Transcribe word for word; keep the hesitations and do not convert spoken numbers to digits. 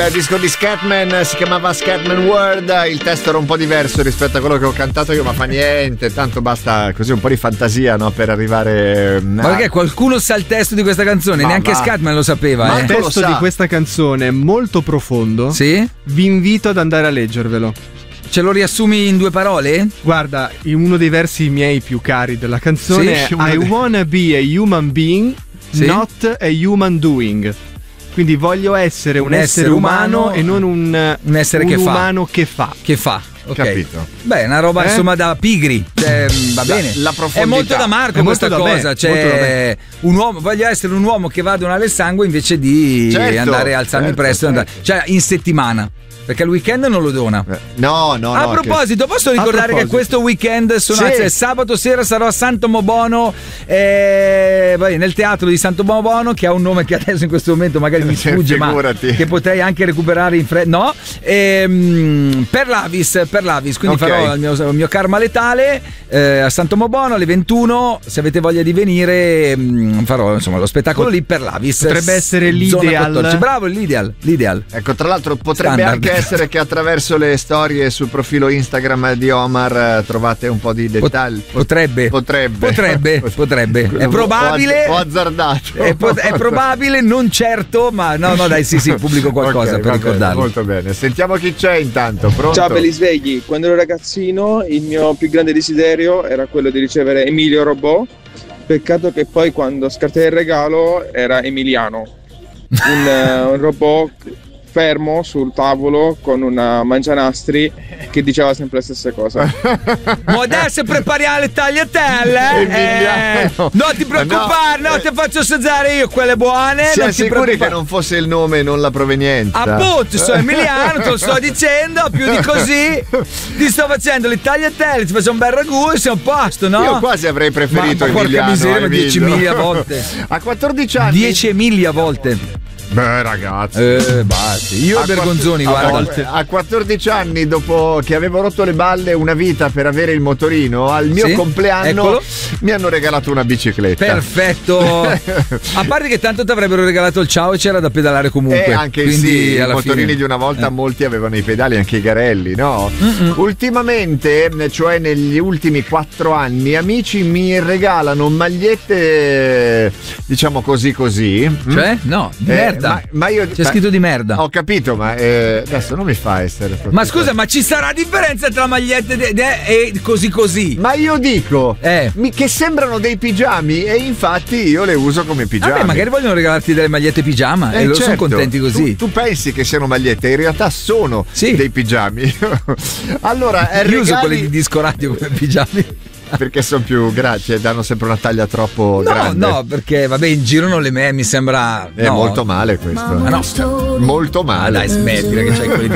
disco di Scatman si chiamava Scatman World, il testo era un po' diverso rispetto a quello che ho cantato io, ma fa niente, tanto basta così un po' di fantasia, no, per arrivare. Ma perché qualcuno sa il testo di questa canzone? Ma Neanche va. Scatman lo sapeva. Ma eh. il testo di questa canzone è molto profondo. Sì? Vi invito ad andare a leggervelo. Ce lo riassumi in due parole? Guarda, in uno dei versi miei più cari della canzone sì? è I wanna be a human being, sì? Not a human doing. Quindi voglio essere un, un essere, essere umano, umano e non un, un essere un che umano fa. che fa. Che fa. Okay. Capito. Beh, una roba eh? insomma da pigri. Cioè, va la, bene. La è molto da Marco questa cosa. Cioè, un uomo, voglio essere un uomo che va a donare il sangue invece di certo, andare a alzarmi certo, presto. certo. Andare. Cioè, in settimana. Perché il weekend non lo dona. No, no, a no. proposito, che... posso ricordare che questo weekend sono sì. cioè, sabato sera sarò a Santo Mobono, eh, nel teatro di Santo Mobono, che ha un nome che adesso in questo momento magari mi sfugge, ma che potrei anche recuperare in fretta. No, ehm, per l'Avis, per l'Avis, quindi okay. farò il mio, il mio karma letale eh, a Santo Mobono alle ventuno. Se avete voglia di venire, mh, farò insomma lo spettacolo Pot- lì per l'Avis. Potrebbe essere l'ideal. Bravo, l'ideal, l'ideal. Ecco, tra l'altro potrebbe Standard. anche essere che attraverso le storie sul profilo Instagram di Omar trovate un po' di dettagli. Potrebbe, potrebbe, potrebbe, potrebbe. È probabile. Ho azzardato. È, pot- è probabile, non certo, ma no, no, dai, sì, sì, pubblico qualcosa okay, per ricordarlo. Molto bene. Sentiamo chi c'è intanto. Pronto? Ciao, belli svegli. Quando ero ragazzino, il mio più grande desiderio era quello di ricevere Emilio Robot. Peccato che poi, quando scartai il regalo, era Emiliano, un, uh, un robot fermo sul tavolo con una mangianastri che diceva sempre la stessa cosa. Ma adesso prepariamo le tagliatelle, eh, non ti preoccupare, no, no, ti faccio assaggiare io quelle buone. Siamo sicuri che non fosse il nome e non la provenienza? Appunto, sono Emiliano, te lo sto dicendo, più di così ti sto facendo le tagliatelle, ti faccio un bel ragù e siamo a posto, no? Io quasi avrei preferito ma, ma Emiliano. Porca miseria, diecimila volte. A quattordici anni diecimila volte. Beh, ragazzi, eh, basta. Io e Bergonzoni, guarda. A quattordici anni, dopo che avevo rotto le balle una vita per avere il motorino, al mio sì? compleanno Eccolo. mi hanno regalato una bicicletta. Perfetto. A parte che tanto ti avrebbero regalato il ciao e c'era da pedalare comunque. E anche quindi, sì, i motorini fine. di una volta eh. molti avevano i pedali, anche i garelli, no? Mm-mm. Ultimamente, cioè negli ultimi quattro anni, amici mi regalano magliette, diciamo così così. Cioè? No, di eh, merda. Ma, ma io, c'è scritto di merda. Ho capito, ma eh, adesso non mi fa essere. Ma scusa, ma ci sarà differenza tra magliette de- de- e così così? Ma io dico eh. mi, che sembrano dei pigiami e infatti io le uso come pigiami. Vabbè, magari vogliono regalarti delle magliette pigiama eh, e loro certo. sono contenti così. Tu, tu pensi che siano magliette, in realtà sono sì. dei pigiami. Allora, io regali... uso quelli di disco radio come pigiami. Perché sono più grandi, e danno sempre una taglia troppo no, grande. No, perché vabbè, in giro non le me, mi sembra è no. molto male questo. Ma no, molto male. Ah, dai, smettila che c'hai quelli di